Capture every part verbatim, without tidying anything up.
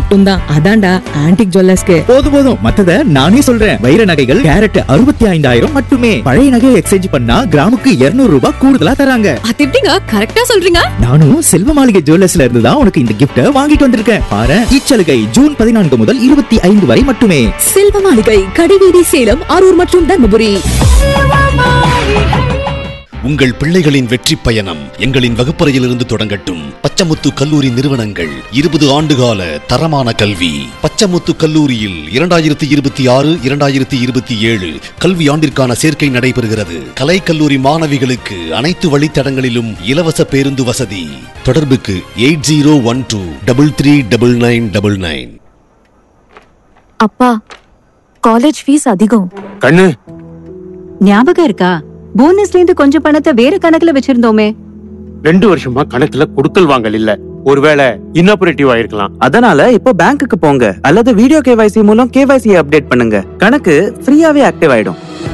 மட்டும் தான். அதான்டா ஆன்டிக் ஜுவல்லர்ஸ்க்கு. போதும் போதும், மத்தத நானே சொல்றேன். வைர நகைகள் கேரட் அறுபத்தி ஐந்தாயிரம் மட்டுமே. பழைய நகையை எக்ஸ்சேஞ்ச் பண்ணா கிராமுக்கு இருநூறு ரூபாய் கூடுதலா தராங்க. அது எப்படிங்க கரெக்டா சொல்றீங்க? நானும் செல்வ மாளிகை ஜுவல்லர்ஸ்ல இருந்து தான் உனக்கு இந்த கிஃப்ட வாங்கிட்டு வந்திருக்கேன். பாரு, இச்சலுகை ஜூன் பதினான்கு முதல் இருபத்தி ஐந்து வரை மட்டுமே. செல்வ மாளிகை, கடைவீதி, சேலம், அரூர் மற்றும் தர்மபுரி. உங்கள் பிள்ளைகளின் வெற்றி பயணம் எங்களின் வகுப்பறையிலிருந்து தொடங்கட்டும். பச்சமுத்து கல்லூரி நிறுவனங்கள் இருபது ஆண்டுகால தரமான கல்வி. பச்சமுத்து கல்லூரியில் இரண்டாயிரத்தி இருபத்தி ஆறு இரண்டாயிரத்தி இருபத்தி ஏழு கல்வி ஆண்டிற்கான சேர்க்கை நடைபெறுகிறது. கலை கல்லூரி மாணவிகளுக்கு அனைத்து வழித்தடங்களிலும் இலவச பேருந்து வசதி. தொடர்புக்கு eight zero one two double three double nine double nine. அப்பா, காலேஜ் ஃபீஸ் அதிகம். கண்ணு, ஞாபகம் இருக்கா? போனஸ்ல இருந்து கொஞ்சம் பணத்தை வேற கணக்குல வச்சிருந்தோமே. ரெண்டு வருஷமா கணக்குல கொடுக்கல் வாங்கல் இல்ல. ஒருவேளை இன்னாபரேட்டிவ் ஆயிருக்கலாம். அதனால இப்போ பேங்க்குக்கு போங்க அல்லது வீடியோ கேவைசி மூலம் கேவைசி அப்டேட் பண்ணுங்க. கணக்கு ஃப்ரீயாவே ஆக்டிவ் ஆயிடும்.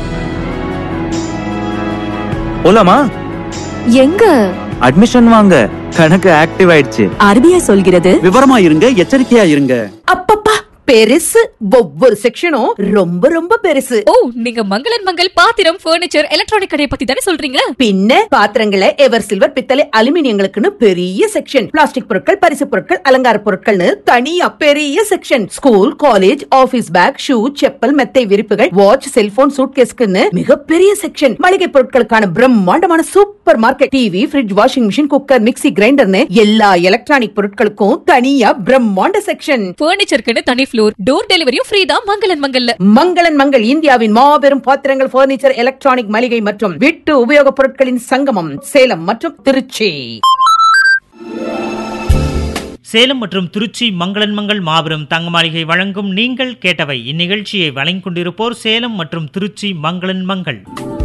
போலாமா? எங்க? அட்மிஷன் வாங்க, கணக்கு ஆக்டிவ் ஆயிடுச்சு. ஆர்பிஐ சொல்கிறது விவரமா இருங்க, எச்சரிக்கையா இருங்க. அப்பப்பா, பெருசு. ஒவ்வொரு செக்ஷனும் ரொம்ப ரொம்ப பெருசு. ஓ, நீங்க மங்களன் மங்கள் பாத்திரம், பர்னிச்சர், எலக்ட்ரானிக் கடையை பத்தி தானே சொல்றீங்க? பின்ன பாத்திரங்களை எவர் சில்வர், பித்தளை, அலுமினியங்களுக்குன்னு பெரிய செக்ஷன். பிளாஸ்டிக் பொருட்கள், பரிசு பொருட்கள், அலங்கார பொருட்கள்னு தனியா பெரிய section. School, college, office back, shoe, chappal, மெத்தை விரிப்புகள், வாட்ச், செல்போன், சூட்கேஸ்க்குன்னு மிகப்பெரிய செக்ஷன். மளிகை பொருட்களுக்கான பிரம்மாண்டமான super market. TV, fridge, washing machine, cooker, mixie, கிரைண்டர்னு எல்லா எலக்ட்ரானிக் பொருட்களுக்கும் தனியா பிரம்மாண்ட செக்ஷன். பர்னிச்சருக்கு தனி ஃப்ளோர், டோர் டெலிவரியும் ஃப்ரீ தான் மங்களன் மங்கல்ல. மங்களன் மங்கள் இந்தியாவின் மாபெரும் பாத்திரங்கள், பர்னிச்சர், எலக்ட்ரானிக், மளிகை மற்றும் வீட்டு உபயோகப் பொருட்களின் சங்கமம். சேலம் மற்றும் திருச்சி. சேலம் மற்றும் திருச்சி மங்களன் மங்கள் மாபெரும் தங்க மாளிகை வழங்கும் நீங்கள் கேட்டவை. இந்நிகழ்ச்சியை வழங்கிக் கொண்டிருப்போர் சேலம் மற்றும் திருச்சி மங்களன் மங்கள்.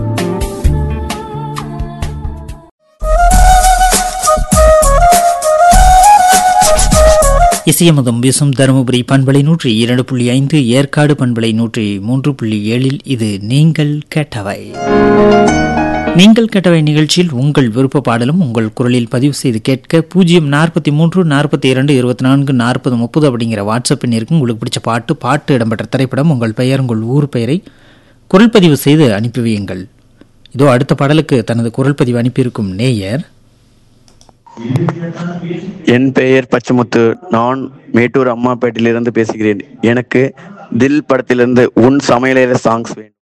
இசையமுதம் வீசும் தருமபுரி பண்பலை நூற்றி இரண்டு புள்ளி ஐந்து, ஏற்காடு பண்பலை நூற்றி மூன்று புள்ளி ஏழில் இது நீங்கள் கேட்டவை. நீங்கள் கேட்டவை நிகழ்ச்சியில் உங்கள் விருப்ப பாடலும் உங்கள் குரலில் பதிவு செய்து கேட்க பூஜ்ஜியம் நாற்பத்தி மூன்று நாற்பத்தி இரண்டு இருபத்தி நான்கு நாற்பது முப்பது அப்படிங்கிற வாட்ஸ்அப் எண்ணிற்கு உங்களுக்கு பிடிச்ச பாட்டு, பாட்டு இடம்பெற்ற திரைப்படம், உங்கள் பெயர், உங்கள் ஊர் பெயரை குரல் பதிவு செய்து அனுப்பி வையுங்கள். இதோ அடுத்த பாடலுக்கு தனது குரல் பதிவு அனுப்பியிருக்கும் நேயர். என் பெயர் பச்சமுத்து. நான் மேட்டூர் அம்மாப்பேட்டையிலிருந்து பேசுகிறேன். எனக்கு தில் படத்திலிருந்து உன் சமையலறை சாங்ஸ் வேண்டும்.